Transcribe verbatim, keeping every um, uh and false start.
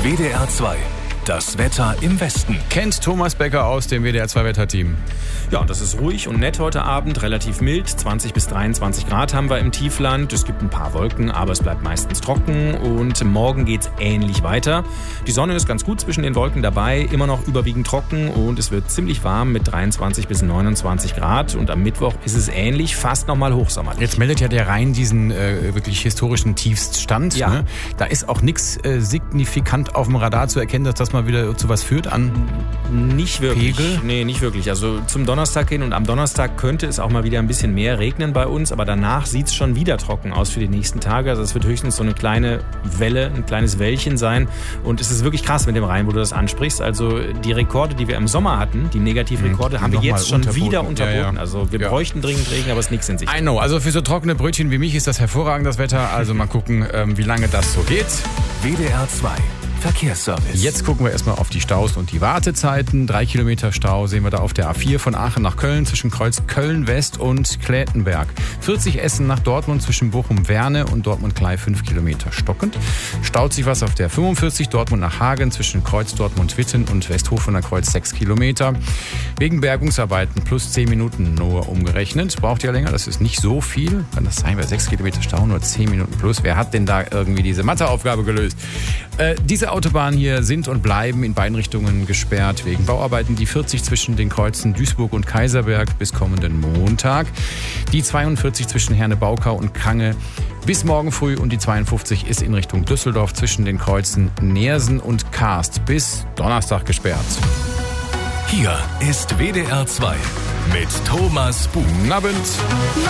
W D R zwei. Das Wetter im Westen. Kennt Thomas Becker aus dem W D R zwei Wetterteam. Ja, das ist ruhig und nett heute Abend, relativ mild. zwanzig bis dreiundzwanzig Grad haben wir im Tiefland. Es gibt ein paar Wolken, aber es bleibt meistens trocken. Und morgen geht's ähnlich weiter. Die Sonne ist ganz gut zwischen den Wolken dabei, immer noch überwiegend trocken und es wird ziemlich warm mit dreiundzwanzig bis neunundzwanzig Grad. Und am Mittwoch ist es ähnlich, fast nochmal hochsommerlich. Jetzt meldet ja der Rhein diesen äh, wirklich historischen Tiefststand. Ja. Ne? Da ist auch nichts äh, signifikant auf dem Radar zu erkennen, dass das mal wieder zu was führt an Nicht wirklich. Pegel? Nee, nicht wirklich. Also zum Donnerstag hin und am Donnerstag könnte es auch mal wieder ein bisschen mehr regnen bei uns, aber danach sieht es schon wieder trocken aus für die nächsten Tage. Also es wird höchstens so eine kleine Welle, ein kleines Wellchen sein und es ist wirklich krass mit dem Rhein, wo du das ansprichst. Also die Rekorde, die wir im Sommer hatten, die Negativrekorde, Mhm, haben wir jetzt schon unterboten. wieder unterboten. Ja, ja. Also wir Ja. bräuchten dringend Regen, aber es ist nichts in Sicht. I know, also für so trockene Brötchen wie mich ist das hervorragend, das Wetter. Also mal gucken, ähm, wie lange das so geht. W D R zwei. Verkehrsservice. Jetzt gucken wir erstmal auf die Staus und die Wartezeiten. Drei Kilometer Stau sehen wir da auf der A vier von Aachen nach Köln zwischen Kreuz Köln-West und Klätenberg. vierzig Essen nach Dortmund zwischen Bochum-Werne und Dortmund-Klei fünf Kilometer stockend. Staut sich was auf der fünfundvierzig Dortmund nach Hagen zwischen Kreuz Dortmund-Witten und Westhofener Kreuz sechs Kilometer. Wegen Bergungsarbeiten plus zehn Minuten nur umgerechnet. Braucht ja länger, das ist nicht so viel. Kann das sein, bei sechs Kilometer Stau nur zehn Minuten plus? Wer hat denn da irgendwie diese Matheaufgabe gelöst? Äh, diese Autobahnen hier sind und bleiben in beiden Richtungen gesperrt wegen Bauarbeiten. Die vierzig zwischen den Kreuzen Duisburg und Kaiserberg bis kommenden Montag. Die zweiundvierzig zwischen Herne-Baukau und Kange bis morgen früh und die zweiundfünfzig ist in Richtung Düsseldorf zwischen den Kreuzen Neersen und Karst bis Donnerstag gesperrt. Hier ist W D R zwei mit Thomas Buch. Guten Abend.